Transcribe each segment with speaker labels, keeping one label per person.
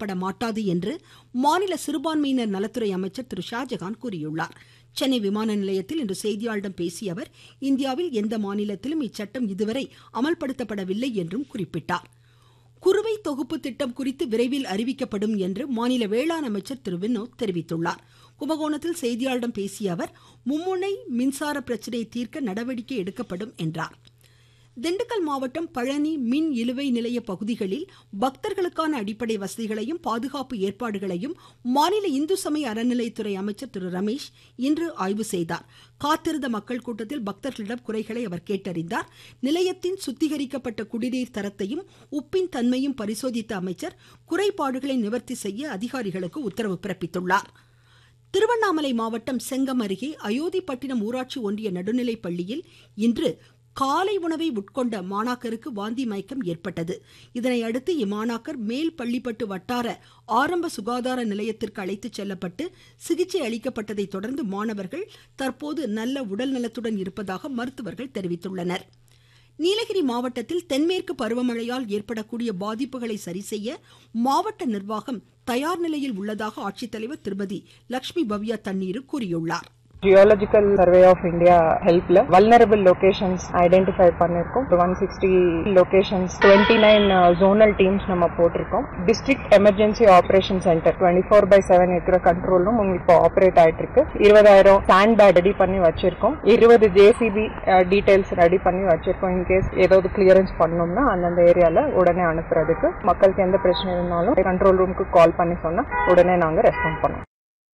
Speaker 1: அமல்படுத்தப்பட மாட்டாது என்று மாநில சிறுபான்மையினர் நலத்துறை அமைச்சர் திரு ஷாஜகான் கூறியுள்ளார். சென்னை விமான நிலையத்தில் இன்று செய்தியாளர்களிடம் பேசிய அவர், இந்தியாவில் எந்த மாநிலத்திலும் இச்சட்டம் இதுவரை அமல்படுத்தப்படவில்லை என்றும் குறிப்பிட்டார். குறுவை தொகுப்பு திட்டம் குறித்து விரைவில் அறிவிக்கப்படும் என்று மாநில வேளாண் அமைச்சர் திரு வினோத் தெரிவித்துள்ளார். கும்பகோணத்தில் செய்தியாளர்களிடம் பேசிய அவர், மும்முனை மின்சார பிரச்சனையை தீர்க்க நடவடிக்கை எடுக்கப்படும் என்றார். திண்டுக்கல் மாவட்டம் பழனி மின் இழுவை நிலைய பகுதிகளில் பக்தர்களுக்கான அடிப்படை வசதிகளையும் பாதுகாப்பு ஏற்பாடுகளையும் மாநில இந்து சமய அறநிலையத்துறை அமைச்சர் திரு ரமேஷ் இன்று ஆய்வு செய்தார். காத்திருந்த மக்கள் கூட்டத்தில் பக்தர்களிடம் குறைகளை அவர் கேட்டறிந்தார். நிலையத்தின் சுத்திகரிக்கப்பட்ட குடிநீர் தரத்தையும் உப்பின் தன்மையும் பரிசோதித்த அமைச்சர் குறைபாடுகளை நிவர்த்தி செய்ய அதிகாரிகளுக்கு உத்தரவு பிறப்பித்துள்ளார். திருவண்ணாமலை மாவட்டம் செங்கம் அருகே அயோத்திப்பட்டினம் ஊராட்சி ஒன்றிய நடுநிலைப் பள்ளியில் இன்று காலை உணவை உட்கொண்ட மாணாக்கருக்கு வாந்தி மயக்கம் ஏற்பட்டது. இதனையடுத்து இம்மாணாக்கர் மேல் பள்ளிப்பட்டு வட்டார ஆரம்ப சுகாதார நிலையத்திற்கு அழைத்துச் செல்லப்பட்டு சிகிச்சை அளிக்கப்பட்டதை தொடர்ந்து மாணவர்கள் தற்போது நல்ல உடல் நலத்துடன் இருப்பதாக மருத்துவர்கள் தெரிவித்துள்ளனர். நீலகிரி மாவட்டத்தில் தென்மேற்கு பருவமழையால் ஏற்படக்கூடிய பாதிப்புகளை சரிசெய்ய மாவட்ட நிர்வாகம் தயார் நிலையில் உள்ளதாக ஆட்சித்தலைவர் திருமதி லட்சுமி பவ்யா தண்ணீர் கூறியுள்ளார்.
Speaker 2: Geological Survey of India helpல vulnerable locations identify பண்ணிருக்கோம். 160 locations 29 zonal teams நம்ம போட்டிருக்கோம். District Emergency Operation Center 24/7 இருக்கிற கண்ட்ரோல் ரூம் உங்களுக்கு ஆபரேட் ஆயிட்டு இருக்கு. 20,000 சாண்ட் பேட் ரெடி பண்ணி வச்சிருக்கோம். 20 JCB டீடைல்ஸ் ரெடி பண்ணி வச்சிருக்கோம். இன்கேஸ் ஏதாவது கிளியரன்ஸ் பண்ணணும்னா அந்தந்த ஏரியால உடனே அனுப்புறதுக்கு. மக்களுக்கு எந்த பிரச்சனை இருந்தாலும் கண்ட்ரோல் ரூமுக்கு கால் பண்ணி சொன்னா உடனே நாங்க ரெஸ்பாண்ட் பண்ணுவோம்.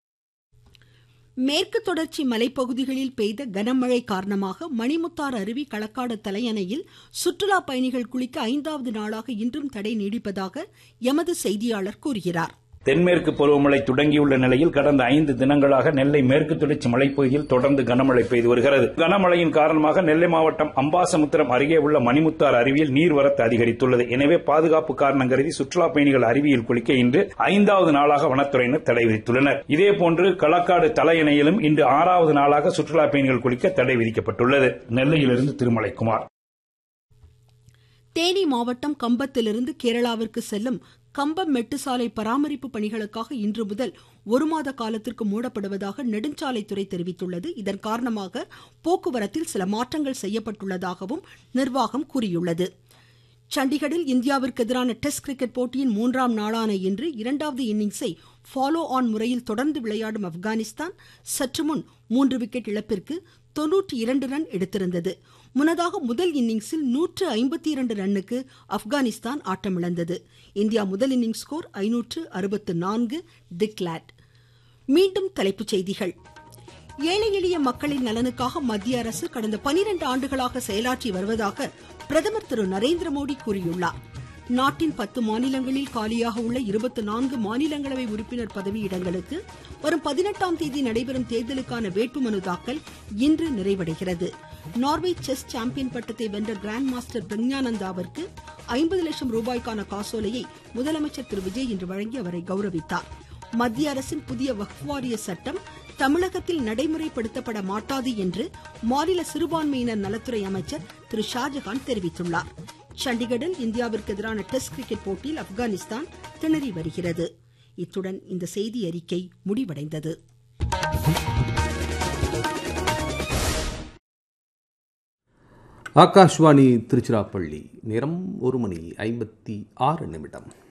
Speaker 1: மேற்கு தொடர்ச்சி மலைப்பகுதிகளில் பெய்த கனமழை காரணமாக மணிமுத்தாறு அருவி களக்காடு தலையணையில் சுற்றுலா பயணிகள் குளிக்க 5வது நாளாக இன்றும் தடை நீடிப்பதாக எமது செய்தியாளர் கூறுகிறார்.
Speaker 3: தென்மேற்கு பருவமழை தொடங்கியுள்ள நிலையில் கடந்த 5 தினங்களாக நெல்லை மேற்கு தொடர்ச்சி மலைப்பகுதியில் தொடர்ந்து கனமழை பெய்து வருகிறது. கனமழையின் காரணமாக நெல்லை மாவட்டம் அம்பாசமுத்திரம் அருகே உள்ள மணிமுத்தாறு அருவியில் நீர்வரத்து அதிகரித்துள்ளது. எனவே பாதுகாப்பு காரணம் கருதி சுற்றுலா பயணிகள் அருவியில் குளிக்க இன்று 5வது நாளாக வனத்துறையினர் தடை விதித்துள்ளனர். இதேபோன்று களக்காடு தலையணையிலும் இன்று 6வது நாளாக சுற்றுலா பயணிகள் குளிக்க தடை விதிக்கப்பட்டுள்ளது. நெல்லையிலிருந்து திருமலைக்குமார்.
Speaker 1: தேனி மாவட்டம் கம்பத்திலிருந்து கேரளாவிற்கு செல்லும் கம்பம் மெட்டுசாலை பராமரிப்பு பணிகளுக்காக இன்று முதல் 1 மாத காலத்திற்கு மூடப்படுவதாக நெடுஞ்சாலைத்துறை தெரிவித்துள்ளது. இதன் காரணமாக போக்குவரத்தில் சில மாற்றங்கள் செய்யப்பட்டுள்ளதாகவும் நிர்வாகம் கூறியுள்ளது. சண்டிகரில் இந்தியாவிற்கு எதிரான டெஸ்ட் கிரிக்கெட் போட்டியின் 3ஆம் நாளான இன்று 2வது இன்னிங்ஸை ஃபாலோ ஆன் முறையில் தொடர்ந்து விளையாடும் ஆப்கானிஸ்தான் சற்று முன் 3 விக்கெட் இழப்பிற்கு 92 ரன் எடுத்திருந்தது. முன்னதாக முதல் இன்னிங்ஸில் 152 ரன்னுக்கு ஆப்கானிஸ்தான் ஆட்டமிழந்தது. இந்தியா முதல் இன்னிங்ஸ் ஸ்கோர் 564 டிக்ளேர்ட். மீண்டும் தலைப்புச் செய்திகள். ஏழை எளிய மக்களின் நலனுக்காக மத்திய அரசு கடந்த 12 ஆண்டுகளாக செயலாற்றி வருவதாக பிரதமர் திரு நரேந்திர மோடி கூறியுள்ளார். நாட்டின் 10 மாநிலங்களில் காலியாக உள்ள 24 மாநிலங்களவை உறுப்பினர் பதவியிடங்களுக்கு வரும் 18ஆம் தேதி நடைபெறும் தேர்தலுக்கான வேட்புமனு தாக்கல் இன்று நிறைவடைகிறது. நார்வே செஸ் சாம்பியன் பட்டத்தை வென்ற கிராண்ட் மாஸ்டர் பிரக்ஞானந்தாவிற்கு 50 லட்சம் ரூபாய்க்கான காசோலையை முதலமைச்சர் திரு விஜய் இன்று வழங்கி அவரை கௌரவித்தார். மத்திய அரசின் புதிய வக்ஃப் வாரிய சட்டம் தமிழகத்தில் நடைமுறைப்படுத்தப்பட மாட்டாது என்று மாநில சிறுபான்மையினர் நலத்துறை அமைச்சர் திரு ஷாஜகான் தெரிவித்துள்ளார். சண்டிகரில் இந்தியாவிற்கு எதிரான டெஸ்ட் கிரிக்கெட் போட்டியில் ஆப்கானிஸ்தான் திணறி வருகிறது. இத்துடன் இந்த செய்தி அறிக்கை முடிவடைந்தது.
Speaker 4: ஆகாஷ்வாணி திருச்சிராப்பள்ளி. நேரம் 1:56.